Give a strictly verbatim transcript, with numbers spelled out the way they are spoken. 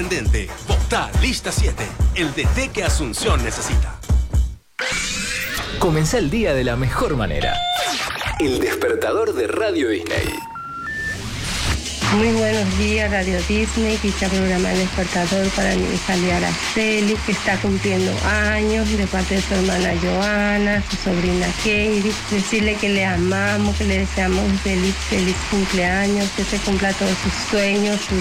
intendente. Vota Lista siete, el D T que Asunción necesita. Comenzá el día de la mejor manera. El despertador de Radio Disney. Muy buenos días, Radio Disney. Quizá programa El Despertador para mi hija Araceli, que está cumpliendo años, de parte de su hermana Joana, su sobrina Katie. Decirle que le amamos, que le deseamos un feliz, feliz cumpleaños, que se cumpla todos sus sueños, sus